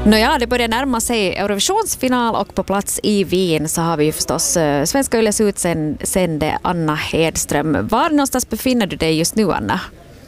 Nåja, det börjar närma sig Eurovisionsfinal och på plats i Wien så har vi ju förstås Svenska Yles utsände Anna Hedström. Var någonstans befinner du dig just nu, Anna?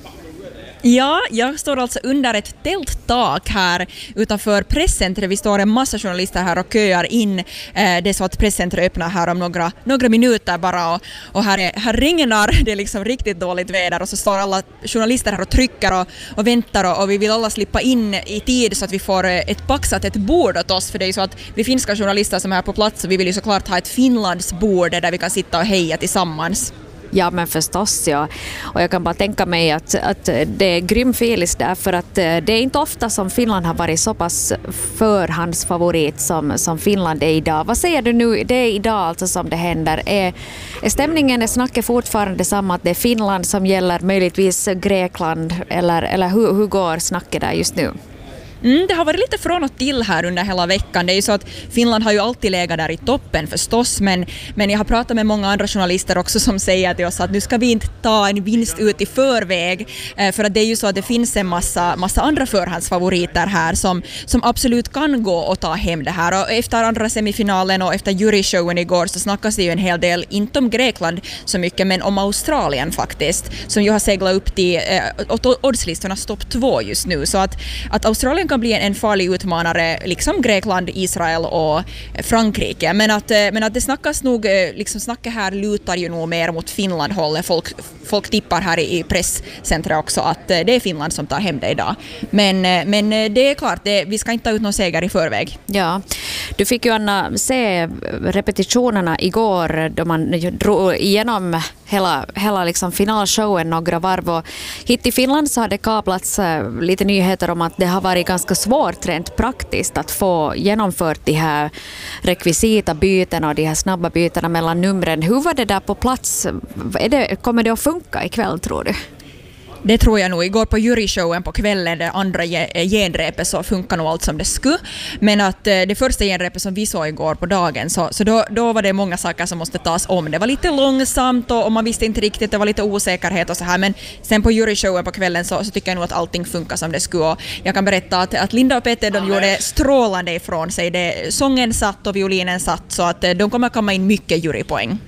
Ja, jag står alltså under ett tälttak här utanför presscentret. Vi står en massa journalister här och köar in. Det är så att presscentret öppnar här om några minuter bara och här regnar, det är liksom riktigt dåligt väder och så står alla journalister här och trycker och väntar och vi vill alla slippa in i tid så att vi får ett bord åt oss, för det är ju så att vi finska journalister som är här på plats och vi vill ju såklart ha ett Finlands bord där vi kan sitta och heja tillsammans. Ja, men förstås, ja. Och jag kan bara tänka mig att det är grym filis där, för att det är inte ofta som Finland har varit så pass förhandsfavorit som Finland är idag. Vad säger du nu? Det är idag alltså som det händer. Är stämningen, är snacket fortfarande samma att det är Finland som gäller, möjligtvis Grekland, eller hur går snacket där just nu? Det har varit lite från och till här under hela veckan. Det är ju så att Finland har ju alltid legat där i toppen förstås, men jag har pratat med många andra journalister också som säger till oss att nu ska vi inte ta en vinst ut i förväg, för att det är ju så att det finns en massa andra förhandsfavoriter här som absolut kan gå och ta hem det här. Och efter andra semifinalen och efter juryshowen igår så snackas det ju en hel del, inte om Grekland så mycket, men om Australien faktiskt, som ju har seglat upp till oddslistornas topp 2 just nu. Så att Australien kan bli en farlig utmanare, liksom Grekland, Israel och Frankrike. Men att det snackas nog, liksom snacket här lutar ju nog mer mot Finland-hållet. Folk tippar här i presscentret också att det är Finland som tar hem det idag. Men det är klart, vi ska inte ta ut någon seger i förväg. Ja, du fick ju, Anna, se repetitionerna igår då man drog igenom hela liksom finalshowen några varv, och hit i Finland så har det kablats lite nyheter om att det har varit ganska svårt rent praktiskt att få genomfört de här rekvisita bytena och de här snabba bytena mellan numren. Hur var det där på plats? Kommer det att funka ikväll, tror du? Det tror jag nog. Igår på juryshowen på kvällen, det andra genrepet, så funkar nog allt som det skulle. Men att det första genrepet som vi såg igår på dagen, så då var det många saker som måste tas om. Det var lite långsamt och man visste inte riktigt, det var lite osäkerhet och så här. Men sen på juryshowen på kvällen så tycker jag nog att allting funkar som det skulle. Och jag kan berätta att Linda och Peter, de gjorde strålande ifrån sig. Sången satt och violinen satt, så att de kommer komma in mycket jurypoäng.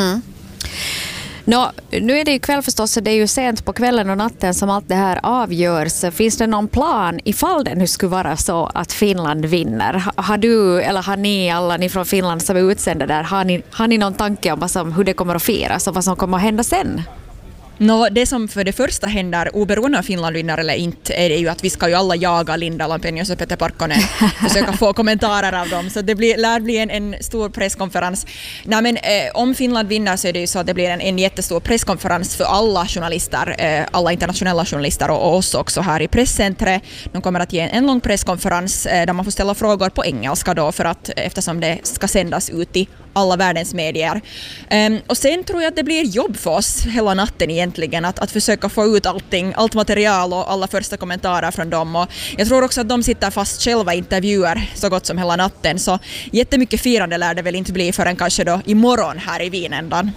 Nu är det ju kväll förstås, så det är ju sent på kvällen och natten som allt det här avgörs. Finns det någon plan ifall det nu skulle vara så att Finland vinner? Har du, eller har ni, alla ni från Finland som är utsända där, har ni någon tanke om hur det kommer att firas och vad som kommer att hända sen? Det som för det första händer, oberoende av Finland vinner eller inte, är det ju att vi ska ju alla jaga Linda Lampenius och Peter Parkkonen, försöka få kommentarer av dem. Så det lär bli en stor presskonferens. Om Finland vinner så är det ju så att det blir en jättestor presskonferens för alla journalister, alla internationella journalister och oss också här i presscentret. De kommer att ge en lång presskonferens där man får ställa frågor på engelska då, eftersom det ska sändas ut i alla världens medier. Och sen tror jag att det blir jobb för oss hela natten egentligen att försöka få ut allt material och alla första kommentarer från dem. Och jag tror också att de sitter fast själva i intervjuer så gott som hela natten, så jättemycket firande lär det väl inte bli förrän kanske då imorgon här i Wienändan.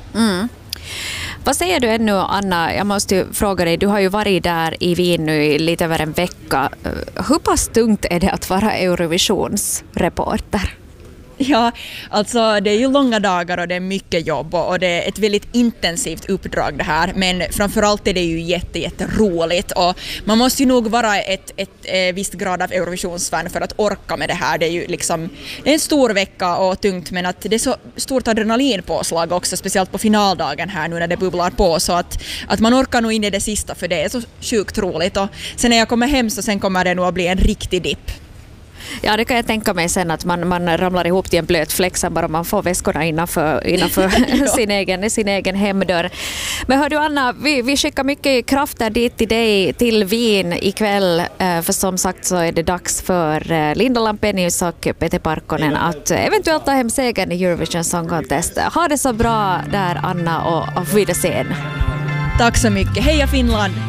Vad säger du ännu, Anna? Jag måste ju fråga dig, du har ju varit där i Wien nu i lite över en vecka. Hur pass tungt är det att vara Eurovisionsreporter? Ja, alltså det är ju långa dagar och det är mycket jobb och det är ett väldigt intensivt uppdrag det här, men framförallt är det ju jätteroligt och man måste ju nog vara ett visst grad av Eurovisionsfan för att orka med det här. Det är ju liksom en stor vecka och tungt, men att det är så stort adrenalinpåslag också, speciellt på finaldagen här nu när det bubblar på, så att man orkar nog in i det sista, för det är så sjukt roligt. Och sen när jag kommer hem så sen kommer det nog att bli en riktig dipp. Ja, det kan jag tänka mig sen, att man ramlar ihop till en blöt fläxa bara man får väskorna innanför sin egen hemdörr. Men hör du, Anna, vi skickar mycket krafter dit till dig, till Wien ikväll, för som sagt så är det dags för Linda Lampenius och Peter Parkkonen att eventuellt ta hem segern i Eurovision Song Contest. Ha det så bra där, Anna, och auf Wiedersehen. Tack så mycket. Heja Finland!